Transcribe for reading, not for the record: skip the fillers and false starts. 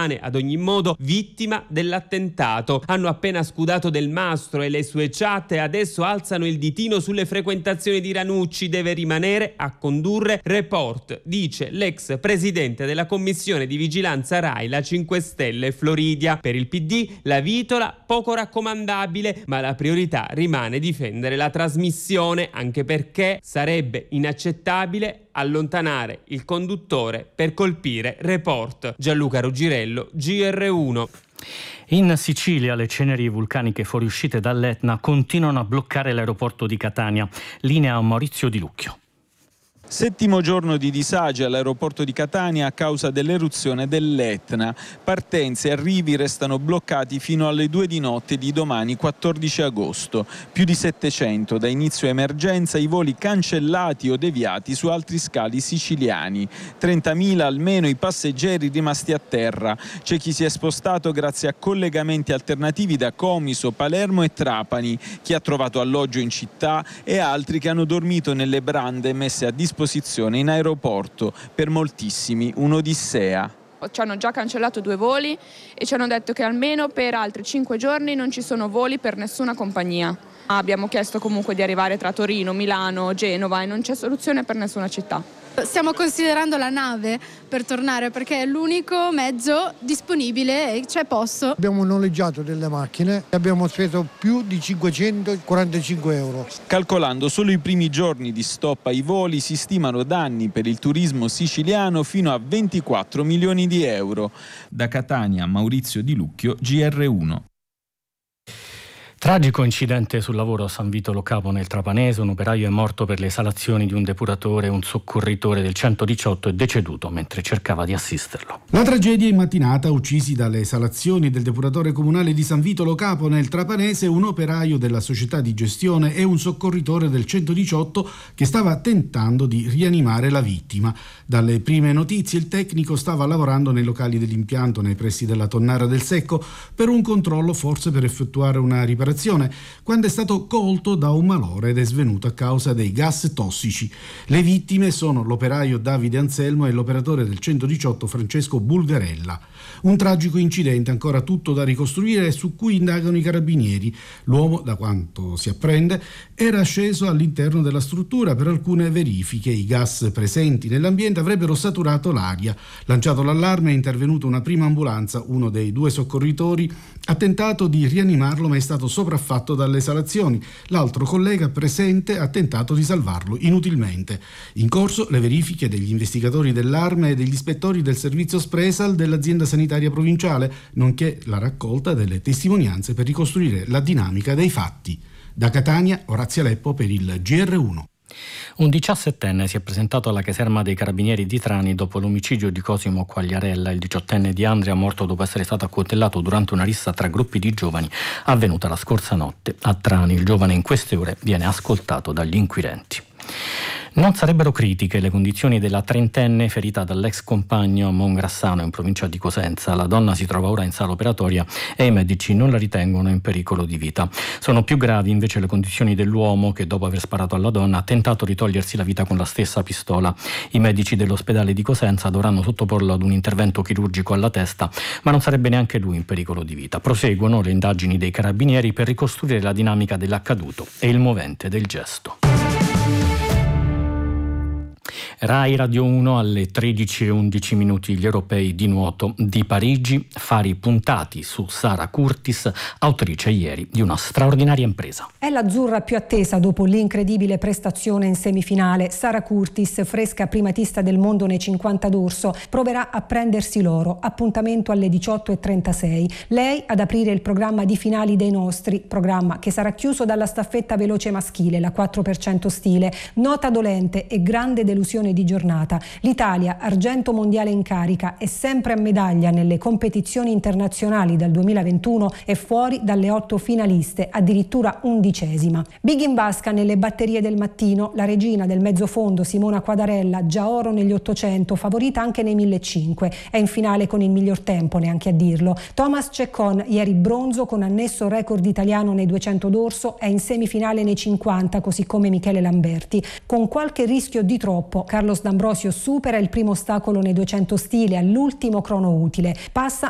rimane ad ogni modo vittima dell'attentato. Hanno appena scudato Del Mastro e le sue chat e adesso alzano il ditino sulle frequentazioni di Ranucci. Deve rimanere a condurre Report, dice l'ex presidente della commissione di vigilanza Rai, la 5 Stelle Floridia. Per il PD la vitola poco raccomandabile, ma la priorità rimane difendere la trasmissione, anche perché sarebbe inaccettabile allontanare il conduttore per colpire Report. Gianluca Ruggirello, GR1. In Sicilia le ceneri vulcaniche fuoriuscite dall'Etna continuano a bloccare l'aeroporto di Catania. Linea Maurizio Di Lucchio. Settimo giorno di disagi all'aeroporto di Catania a causa dell'eruzione dell'Etna. Partenze e arrivi restano bloccati fino alle 2 di notte di domani 14 agosto. Più di 700 da inizio emergenza, i voli cancellati o deviati su altri scali siciliani. 30.000 almeno i passeggeri rimasti a terra. C'è chi si è spostato grazie a collegamenti alternativi da Comiso, Palermo e Trapani, chi ha trovato alloggio in città e altri che hanno dormito nelle brande messe a disposizione in aeroporto. Per moltissimi un'odissea. Ci hanno già cancellato 2 voli e ci hanno detto che almeno per altri 5 giorni non ci sono voli per nessuna compagnia. Abbiamo chiesto comunque di arrivare tra Torino, Milano, Genova e non c'è soluzione per nessuna città. Stiamo considerando la nave per tornare perché è l'unico mezzo disponibile e c'è posto. Abbiamo noleggiato delle macchine e abbiamo speso più di 545 euro. Calcolando solo i primi giorni di stop ai voli si stimano danni per il turismo siciliano fino a 24 milioni di euro. Da Catania, Maurizio Di Lucchio, GR1. Tragico incidente sul lavoro a San Vito Lo Capo nel Trapanese. Un operaio è morto per le esalazioni di un depuratore. Un soccorritore del 118 è deceduto mentre cercava di assisterlo. La tragedia in mattinata: uccisi dalle esalazioni del depuratore comunale di San Vito Lo Capo nel Trapanese un operaio della società di gestione e un soccorritore del 118 che stava tentando di rianimare la vittima. Dalle prime notizie il tecnico stava lavorando nei locali dell'impianto nei pressi della Tonnara del Secco per un controllo, forse per effettuare una riparazione, quando è stato colto da un malore ed è svenuto a causa dei gas tossici. Le vittime sono l'operaio Davide Anselmo e l'operatore del 118 Francesco Bulgarella. Un tragico incidente ancora tutto da ricostruire e su cui indagano i carabinieri. L'uomo, da quanto si apprende, era sceso all'interno della struttura per alcune verifiche. I gas presenti nell'ambiente avrebbero saturato l'aria. Lanciato l'allarme è intervenuta una prima ambulanza. Uno dei 2 soccorritori ha tentato di rianimarlo ma è stato sopraffatto dalle esalazioni. L'altro collega presente ha tentato di salvarlo inutilmente. In corso le verifiche degli investigatori dell'Arme e degli ispettori del servizio Spresal dell'azienda sanitaria provinciale, nonché la raccolta delle testimonianze per ricostruire la dinamica dei fatti. Da Catania, Orazio Leppo per il GR1. Un 17enne si è presentato alla caserma dei Carabinieri di Trani dopo l'omicidio di Cosimo Quagliarella. Il 18enne di Andria, morto dopo essere stato accoltellato durante una rissa tra gruppi di giovani avvenuta la scorsa notte a Trani. Il giovane in queste ore viene ascoltato dagli inquirenti. Non sarebbero critiche le condizioni della trentenne ferita dall'ex compagno a Mongrassano in provincia di Cosenza. La donna si trova ora in sala operatoria e i medici non la ritengono in pericolo di vita. Sono più gravi invece le condizioni dell'uomo che dopo aver sparato alla donna ha tentato di togliersi la vita con la stessa pistola. I medici dell'ospedale di Cosenza dovranno sottoporlo ad un intervento chirurgico alla testa, ma non sarebbe neanche lui in pericolo di vita. Proseguono le indagini dei carabinieri per ricostruire la dinamica dell'accaduto e il movente del gesto. Rai Radio 1 alle 13:11 gli europei di nuoto di Parigi, fari puntati su Sara Curtis, autrice ieri di una straordinaria impresa. È l'azzurra più attesa dopo l'incredibile prestazione in semifinale. Sara Curtis, fresca primatista del mondo nei 50 d'orso, proverà a prendersi l'oro. Appuntamento alle 18:36. Lei ad aprire il programma di finali dei nostri, programma che sarà chiuso dalla staffetta veloce maschile, la 4% stile. Nota dolente e grande delusione di giornata. L'Italia, argento mondiale in carica, è sempre a medaglia nelle competizioni internazionali dal 2021 e fuori dalle 8 finaliste, addirittura 11ª. Big in vasca nelle batterie del mattino, la regina del mezzofondo Simona Quadarella, già oro negli 800, favorita anche nei 1500, è in finale con il miglior tempo, neanche a dirlo. Thomas Ceccon, ieri bronzo con annesso record italiano nei 200 d'orso, è in semifinale nei 50, così come Michele Lamberti. Con qualche rischio di troppo, Carlos D'Ambrosio supera il primo ostacolo nei 200 stile all'ultimo crono utile, passa